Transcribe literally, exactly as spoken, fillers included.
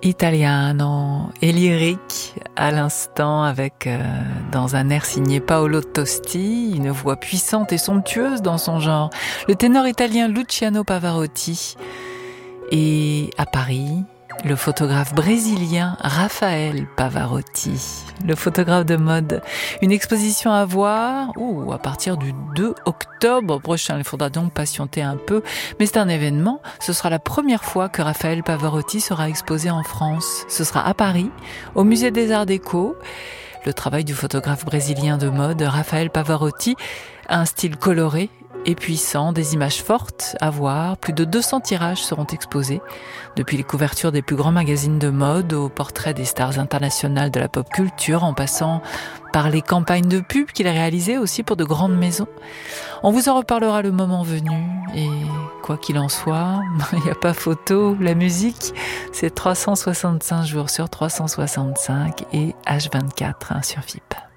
Italiano et lyrique à l'instant avec, euh, dans un air signé Paolo Tosti, une voix puissante et somptueuse dans son genre, le ténor italien Luciano Pavarotti. Et à Paris, le photographe brésilien Rafael Pavarotti, le photographe de mode. Une exposition à voir ou à partir du deux octobre prochain. Il faudra donc patienter un peu, mais c'est un événement. Ce sera la première fois que Rafael Pavarotti sera exposé en France. Ce sera à Paris, au Musée des Arts Déco. Le travail du photographe brésilien de mode Rafael Pavarotti a un style coloré et puissant, des images fortes à voir. Plus de deux cents tirages seront exposés, depuis les couvertures des plus grands magazines de mode aux portraits des stars internationales de la pop culture, en passant par les campagnes de pub qu'il a réalisées aussi pour de grandes maisons. On vous en reparlera le moment venu, et quoi qu'il en soit, il n'y a pas photo. La musique, c'est trois cent soixante-cinq jours sur trois cent soixante-cinq et H vingt-quatre hein, sur F I P.